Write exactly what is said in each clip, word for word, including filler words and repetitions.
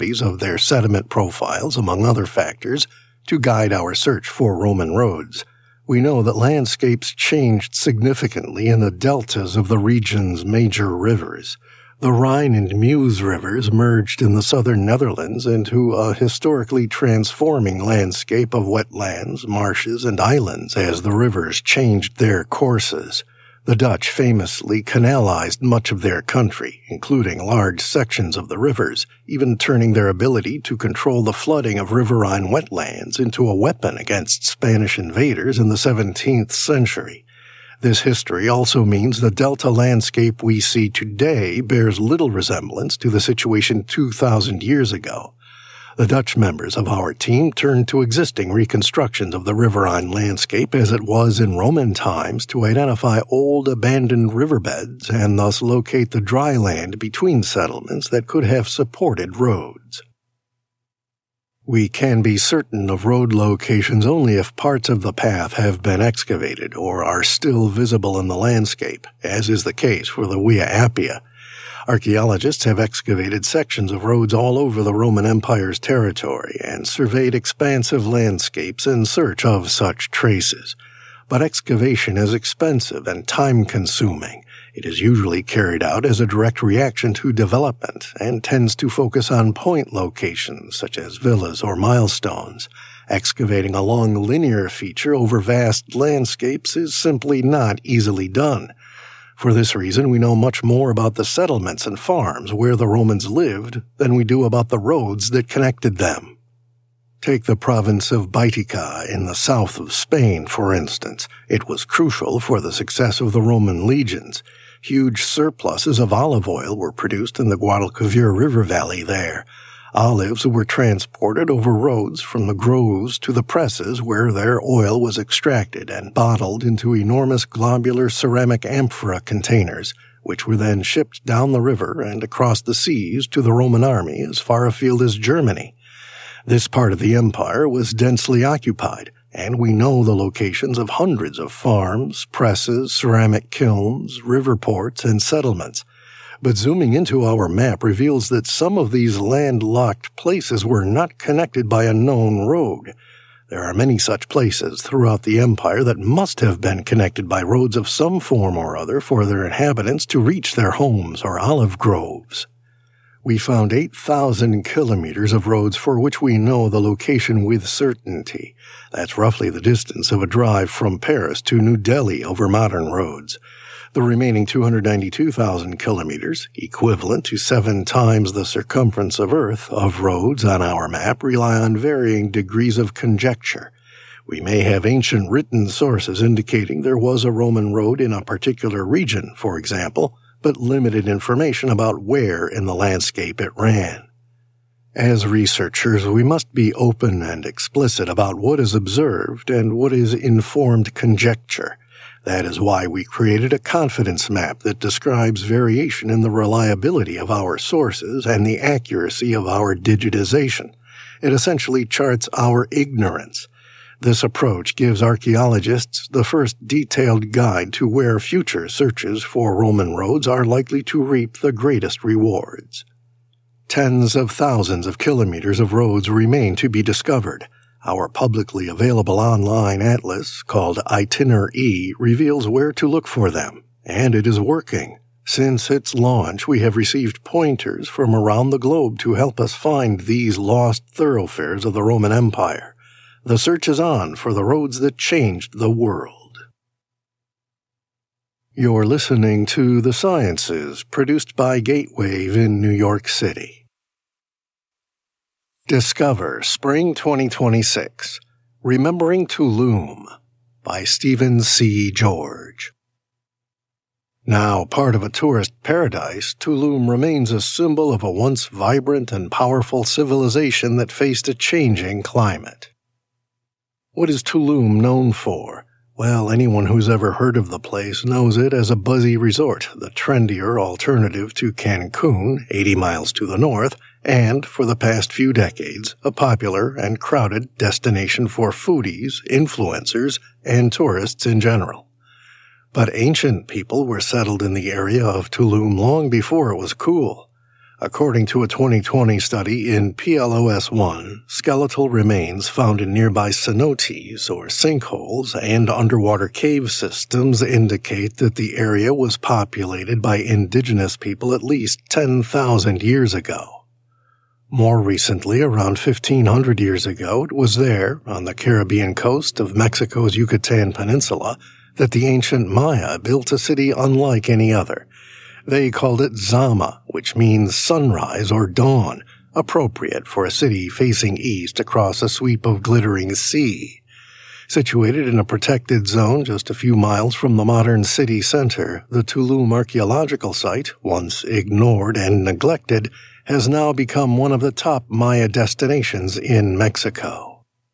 copies of their sediment profiles, among other factors, to guide our search for Roman roads. We know that landscapes changed significantly in the deltas of the region's major rivers. The Rhine and Meuse rivers merged in the southern Netherlands into a historically transforming landscape of wetlands, marshes, and islands as the rivers changed their courses. The Dutch famously canalized much of their country, including large sections of the rivers, even turning their ability to control the flooding of riverine wetlands into a weapon against Spanish invaders in the seventeenth century. This history also means the delta landscape we see today bears little resemblance to the situation two thousand years ago. The Dutch members of our team turned to existing reconstructions of the riverine landscape as it was in Roman times to identify old abandoned riverbeds and thus locate the dry land between settlements that could have supported roads. We can be certain of road locations only if parts of the path have been excavated or are still visible in the landscape, as is the case for the Via Appia. Archaeologists have excavated sections of roads all over the Roman Empire's territory and surveyed expansive landscapes in search of such traces. But excavation is expensive and time-consuming. It is usually carried out as a direct reaction to development and tends to focus on point locations such as villas or milestones. Excavating a long linear feature over vast landscapes is simply not easily done. For this reason, we know much more about the settlements and farms where the Romans lived than we do about the roads that connected them. Take the province of Baetica in the south of Spain, for instance. It was crucial for the success of the Roman legions. Huge surpluses of olive oil were produced in the Guadalquivir River Valley there. Olives were transported over roads from the groves to the presses where their oil was extracted and bottled into enormous globular ceramic amphora containers, which were then shipped down the river and across the seas to the Roman army as far afield as Germany. This part of the empire was densely occupied, and we know the locations of hundreds of farms, presses, ceramic kilns, river ports, and settlements. But zooming into our map reveals that some of these landlocked places were not connected by a known road. There are many such places throughout the empire that must have been connected by roads of some form or other for their inhabitants to reach their homes or olive groves. We found eight thousand kilometers of roads for which we know the location with certainty. That's roughly the distance of a drive from Paris to New Delhi over modern roads. The remaining two hundred ninety-two thousand kilometers, equivalent to seven times the circumference of Earth, of roads on our map rely on varying degrees of conjecture. We may have ancient written sources indicating there was a Roman road in a particular region, for example, but limited information about where in the landscape it ran. As researchers, we must be open and explicit about what is observed and what is informed conjecture. That is why we created a confidence map that describes variation in the reliability of our sources and the accuracy of our digitization. It essentially charts our ignorance. This approach gives archaeologists the first detailed guide to where future searches for Roman roads are likely to reap the greatest rewards. Tens of thousands of kilometers of roads remain to be discovered. Our publicly available online atlas, called Itiner-E, reveals where to look for them, and it is working. Since its launch, we have received pointers from around the globe to help us find these lost thoroughfares of the Roman Empire. The search is on for the roads that changed the world. You're listening to The Sciences, produced by Gatewave in New York City. Discover Spring twenty twenty-six, Remembering Tulum, by Stephen C. George. Now part of a tourist paradise, Tulum remains a symbol of a once vibrant and powerful civilization that faced a changing climate. What is Tulum known for? Well, anyone who's ever heard of the place knows it as a buzzy resort, the trendier alternative to Cancun, eighty miles to the north, and, for the past few decades, a popular and crowded destination for foodies, influencers, and tourists in general. But ancient people were settled in the area of Tulum long before it was cool. According to a twenty twenty study in P L O S one, skeletal remains found in nearby cenotes, or sinkholes, and underwater cave systems indicate that the area was populated by indigenous people at least ten thousand years ago. More recently, around fifteen hundred years ago, it was there, on the Caribbean coast of Mexico's Yucatan Peninsula, that the ancient Maya built a city unlike any other. They called it Zama, which means sunrise or dawn, appropriate for a city facing east across a sweep of glittering sea. Situated in a protected zone just a few miles from the modern city center, the Tulum archaeological site, once ignored and neglected, has now become one of the top Maya destinations in Mexico.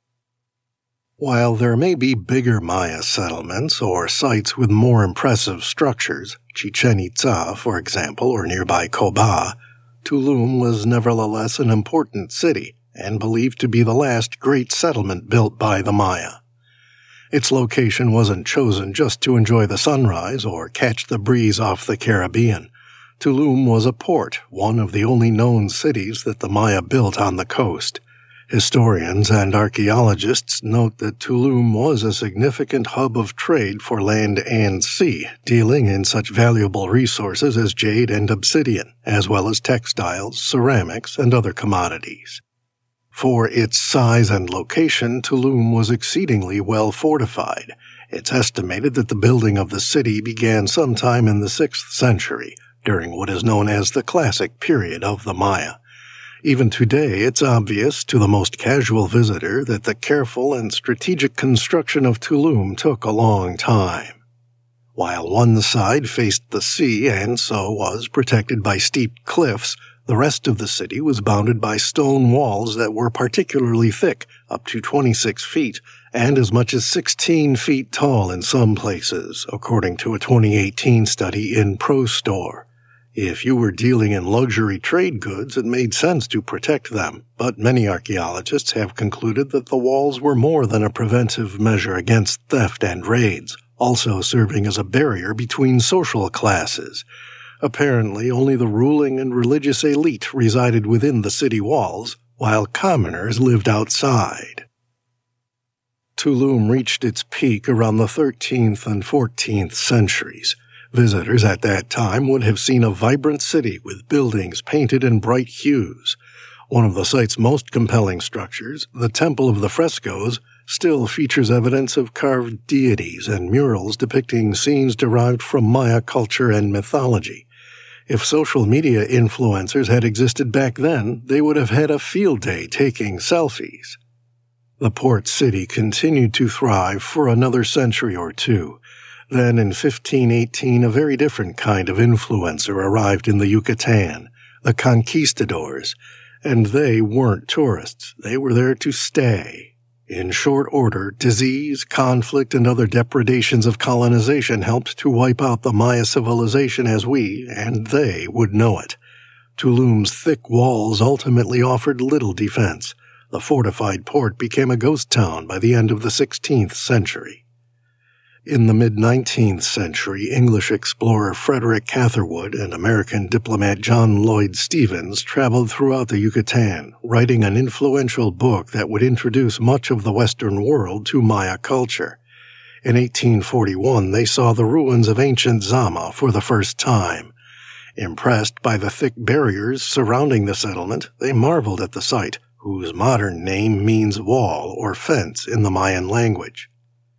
While there may be bigger Maya settlements or sites with more impressive structures, Chichen Itza, for example, or nearby Coba, Tulum was nevertheless an important city and believed to be the last great settlement built by the Maya. Its location wasn't chosen just to enjoy the sunrise or catch the breeze off the Caribbean. Tulum was a port, one of the only known cities that the Maya built on the coast. Historians and archaeologists note that Tulum was a significant hub of trade for land and sea, dealing in such valuable resources as jade and obsidian, as well as textiles, ceramics, and other commodities. For its size and location, Tulum was exceedingly well fortified. It's estimated that the building of the city began sometime in the sixth century, during what is known as the Classic period of the Maya. Even today, it's obvious to the most casual visitor that the careful and strategic construction of Tulum took a long time. While one side faced the sea and so was protected by steep cliffs, the rest of the city was bounded by stone walls that were particularly thick, up to twenty-six feet, and as much as sixteen feet tall in some places, according to a twenty eighteen study in ProStore. If you were dealing in luxury trade goods, it made sense to protect them, but many archaeologists have concluded that the walls were more than a preventive measure against theft and raids, also serving as a barrier between social classes. Apparently, only the ruling and religious elite resided within the city walls, while commoners lived outside. Tulum reached its peak around the thirteenth and fourteenth centuries. Visitors at that time would have seen a vibrant city with buildings painted in bright hues. One of the site's most compelling structures, the Temple of the Frescoes, still features evidence of carved deities and murals depicting scenes derived from Maya culture and mythology. If social media influencers had existed back then, they would have had a field day taking selfies. The port city continued to thrive for another century or two. Then in fifteen eighteen, a very different kind of influencer arrived in the Yucatan, the conquistadors, and they weren't tourists. They were there to stay. In short order, disease, conflict, and other depredations of colonization helped to wipe out the Maya civilization as we, and they, would know it. Tulum's thick walls ultimately offered little defense. The fortified port became a ghost town by the end of the sixteenth century. In the mid-nineteenth century, English explorer Frederick Catherwood and American diplomat John Lloyd Stevens traveled throughout the Yucatan, writing an influential book that would introduce much of the Western world to Maya culture. In eighteen forty-one, they saw the ruins of ancient Zama for the first time. Impressed by the thick barriers surrounding the settlement, they marveled at the site, whose modern name means wall or fence in the Mayan language.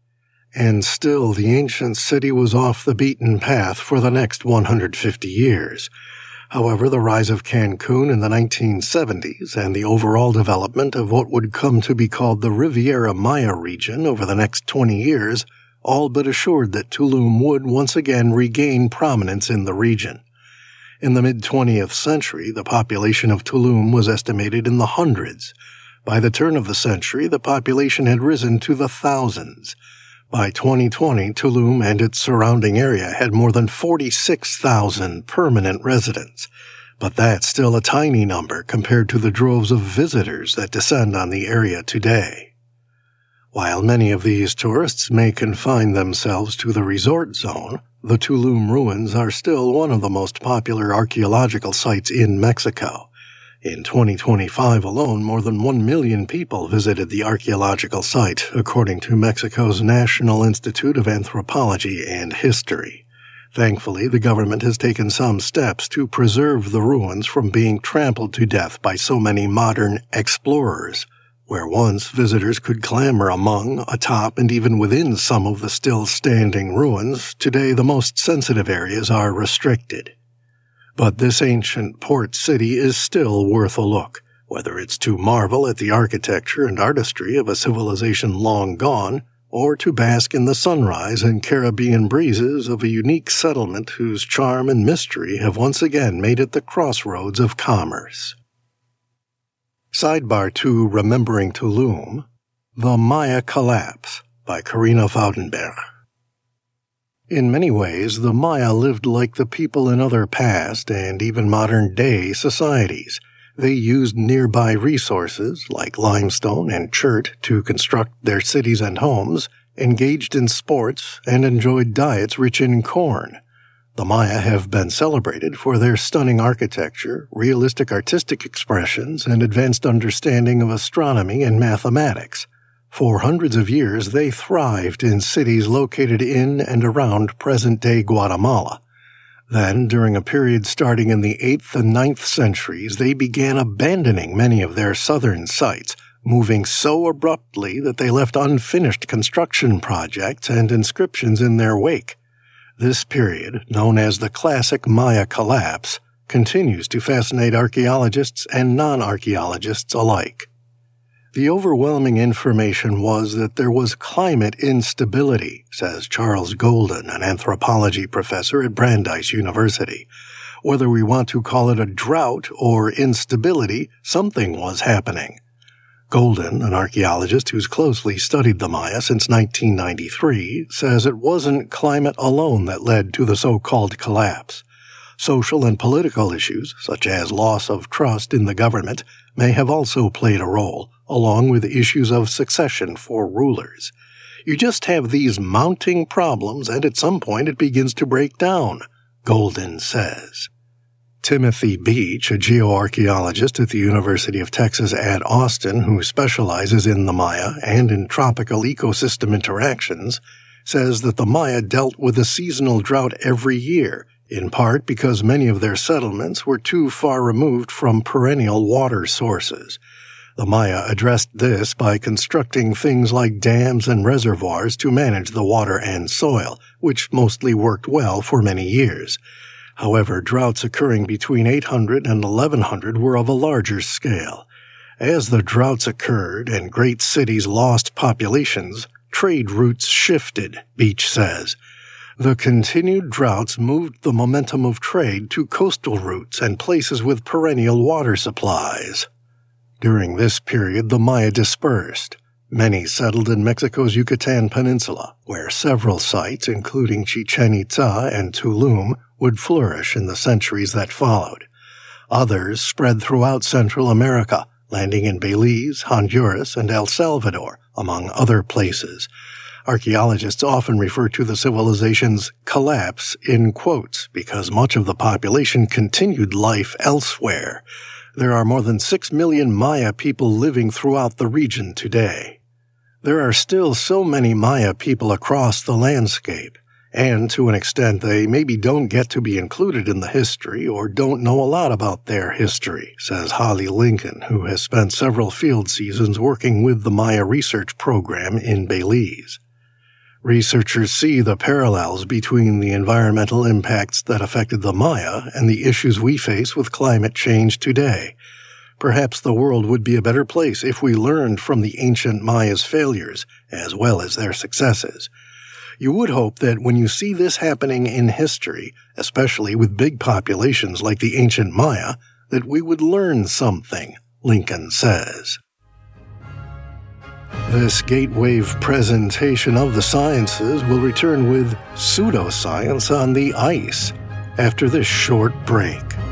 And still the ancient city was off the beaten path for the next one hundred fifty years. However, the rise of Cancun in the nineteen seventies and the overall development of what would come to be called the Riviera Maya region over the next twenty years all but assured that Tulum would once again regain prominence in the region. In the mid-twentieth century, the population of Tulum was estimated in the hundreds. By the turn of the century, the population had risen to the thousands. By twenty twenty, Tulum and its surrounding area had more than forty-six thousand permanent residents, but that's still a tiny number compared to the droves of visitors that descend on the area today. While many of these tourists may confine themselves to the resort zone, the Tulum ruins are still one of the most popular archaeological sites in Mexico. In twenty twenty-five alone, more than one million people visited the archaeological site, according to Mexico's National Institute of Anthropology and History. Thankfully, the government has taken some steps to preserve the ruins from being trampled to death by so many modern explorers. Where once visitors could clamber among, atop, and even within some of the still-standing ruins, today the most sensitive areas are restricted. But this ancient port city is still worth a look, whether it's to marvel at the architecture and artistry of a civilization long gone, or to bask in the sunrise and Caribbean breezes of a unique settlement whose charm and mystery have once again made it the crossroads of commerce. Sidebar to Remembering Tulum, The Maya Collapse by Karina Faudenberg. In many ways, the Maya lived like the people in other past and even modern-day societies. They used nearby resources, like limestone and chert, to construct their cities and homes, engaged in sports, and enjoyed diets rich in corn. The Maya have been celebrated for their stunning architecture, realistic artistic expressions, and advanced understanding of astronomy and mathematics. For hundreds of years, they thrived in cities located in and around present-day Guatemala. Then, during a period starting in the eighth and ninth centuries, they began abandoning many of their southern sites, moving so abruptly that they left unfinished construction projects and inscriptions in their wake. This period, known as the Classic Maya Collapse, continues to fascinate archaeologists and non-archaeologists alike. The overwhelming information was that there was climate instability, says Charles Golden, an anthropology professor at Brandeis University. Whether we want to call it a drought or instability, something was happening. Golden, an archaeologist who's closely studied the Maya since nineteen ninety-three, says it wasn't climate alone that led to the so-called collapse. Social and political issues, such as loss of trust in the government, may have also played a role, along with issues of succession for rulers. You just have these mounting problems, and at some point it begins to break down, Golden says. Timothy Beach, a geoarchaeologist at the University of Texas at Austin who specializes in the Maya and in tropical ecosystem interactions, says that the Maya dealt with a seasonal drought every year, in part because many of their settlements were too far removed from perennial water sources. The Maya addressed this by constructing things like dams and reservoirs to manage the water and soil, which mostly worked well for many years. However, droughts occurring between eight hundred and eleven hundred were of a larger scale. As the droughts occurred and great cities lost populations, trade routes shifted, Beach says. The continued droughts moved the momentum of trade to coastal routes and places with perennial water supplies. During this period, the Maya dispersed. Many settled in Mexico's Yucatan Peninsula, where several sites, including Chichen Itza and Tulum, would flourish in the centuries that followed. Others spread throughout Central America, landing in Belize, Honduras, and El Salvador, among other places. Archaeologists often refer to the civilization's collapse in quotes because much of the population continued life elsewhere. There are more than six million Maya people living throughout the region today. There are still so many Maya people across the landscape, and to an extent they maybe don't get to be included in the history or don't know a lot about their history, says Holly Lincoln, who has spent several field seasons working with the Maya research program in Belize. Researchers see the parallels between the environmental impacts that affected the Maya and the issues we face with climate change today. Perhaps the world would be a better place if we learned from the ancient Maya's failures as well as their successes. You would hope that when you see this happening in history, especially with big populations like the ancient Maya, that we would learn something, Lincoln says. This Gatewave presentation of the sciences will return with pseudoscience on the ice after this short break.